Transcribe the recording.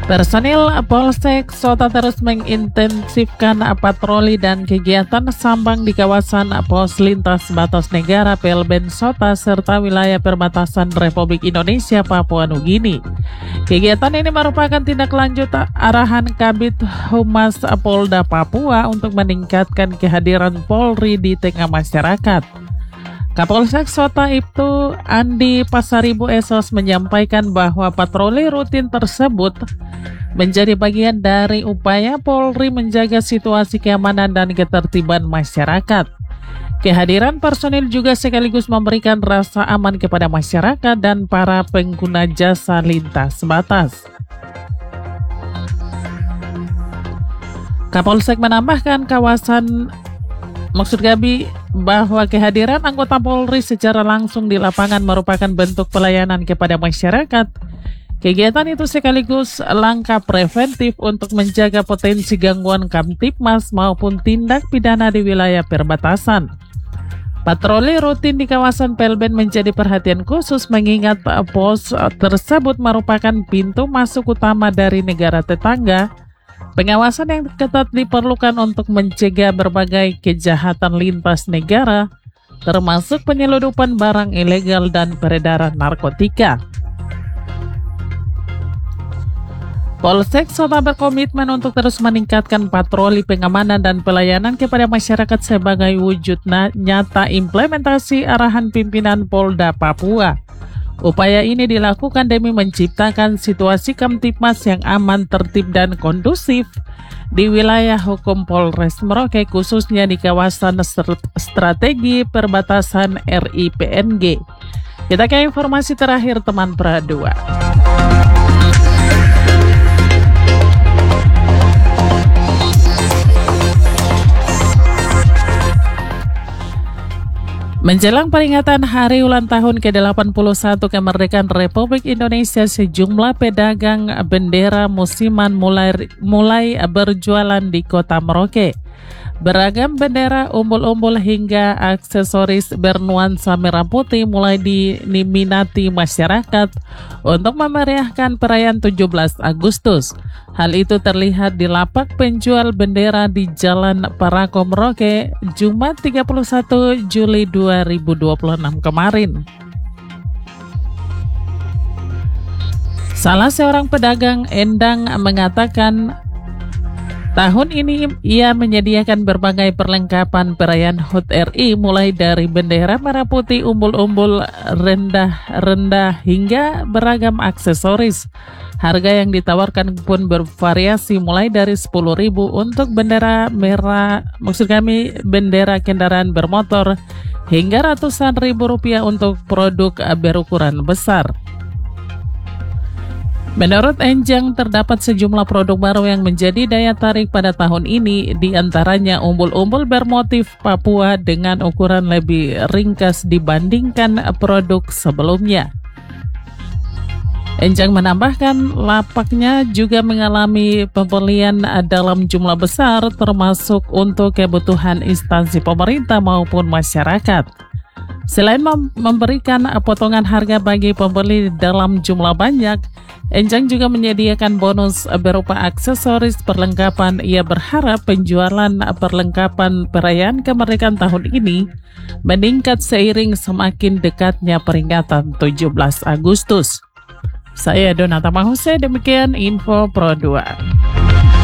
Personil Polsek Sota terus mengintensifkan patroli dan kegiatan sambang di kawasan pos lintas batas negara Pelben Sota serta wilayah perbatasan Republik Indonesia Papua Nugini. Kegiatan ini merupakan tindak lanjut arahan Kabid Humas Polda Papua untuk meningkatkan kehadiran Polri di tengah masyarakat. Kapolsek Sota Ibtu Andi Pasaribu Esos menyampaikan bahwa patroli rutin tersebut menjadi bagian dari upaya Polri menjaga situasi keamanan dan ketertiban masyarakat. Kehadiran personil juga sekaligus memberikan rasa aman kepada masyarakat dan para pengguna jasa lintas batas. Kapolsek menambahkan bahwa kehadiran anggota Polri secara langsung di lapangan merupakan bentuk pelayanan kepada masyarakat. Kegiatan itu sekaligus langkah preventif untuk menjaga potensi gangguan Kamtibmas maupun tindak pidana di wilayah perbatasan. Patroli rutin di kawasan Pelben menjadi perhatian khusus mengingat pos tersebut merupakan pintu masuk utama dari negara tetangga. Pengawasan yang ketat diperlukan untuk mencegah berbagai kejahatan lintas negara, termasuk penyeludupan barang ilegal dan peredaran narkotika. Polsek Sota berkomitmen untuk terus meningkatkan patroli pengamanan dan pelayanan kepada masyarakat sebagai wujud nyata implementasi arahan pimpinan Polda Papua. Upaya ini dilakukan demi menciptakan situasi Kamtibmas yang aman, tertib, dan kondusif di wilayah hukum Polres Merauke, khususnya di kawasan strategi perbatasan RI PNG. Kita ke informasi terakhir teman Pradua. Menjelang peringatan hari ulang tahun ke-81 kemerdekaan Republik Indonesia, sejumlah pedagang bendera musiman mulai berjualan di Kota Merauke. Beragam bendera, umbul-umbul hingga aksesoris bernuansa merah putih mulai diminati masyarakat untuk memeriahkan perayaan 17 Agustus. Hal itu terlihat di lapak penjual bendera di Jalan Parako Merauke, Jumat 31 Juli 2026 kemarin. Salah seorang pedagang Endang mengatakan tahun ini ia menyediakan berbagai perlengkapan perayaan HUT RI mulai dari bendera merah putih, umbul-umbul rendah hingga beragam aksesoris. Harga yang ditawarkan pun bervariasi mulai dari 10.000 untuk bendera bendera kendaraan bermotor hingga ratusan ribu rupiah untuk produk berukuran besar. Menurut Enjang, terdapat sejumlah produk baru yang menjadi daya tarik pada tahun ini, di antaranya umbul-umbul bermotif Papua dengan ukuran lebih ringkas dibandingkan produk sebelumnya. Enjang menambahkan lapaknya juga mengalami pembelian dalam jumlah besar termasuk untuk kebutuhan instansi pemerintah maupun masyarakat. Selain memberikan potongan harga bagi pembeli dalam jumlah banyak, Enjang juga menyediakan bonus berupa aksesoris perlengkapan. Ia berharap penjualan perlengkapan perayaan kemerdekaan tahun ini meningkat seiring semakin dekatnya peringatan 17 Agustus. Saya Donata Mahuse, demikian info Pro 2.